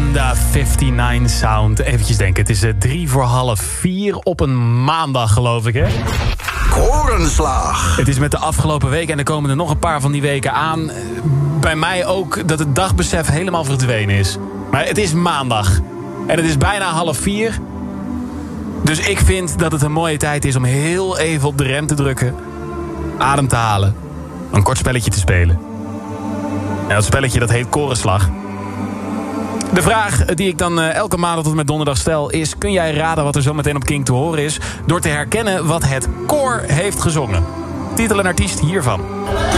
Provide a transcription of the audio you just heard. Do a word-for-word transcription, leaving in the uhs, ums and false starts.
Lambda negenenvijftig Sound. Eventjes denken, het is uh, drie voor half vier op een maandag, geloof ik, hè? Korenslag. Het is met de afgelopen weken en er komen er nog een paar van die weken aan. Bij mij ook dat het dagbesef helemaal verdwenen is. Maar het is maandag. En het is bijna half vier. Dus ik vind dat het een mooie tijd is om heel even op de rem te drukken. Adem te halen. Een kort spelletje te spelen. En dat spelletje dat heet Korenslag. De vraag die ik dan uh, elke maandag tot en met donderdag stel is... kun jij raden wat er zo meteen op King te horen is... door te herkennen wat het koor heeft gezongen? Titel en artiest hiervan.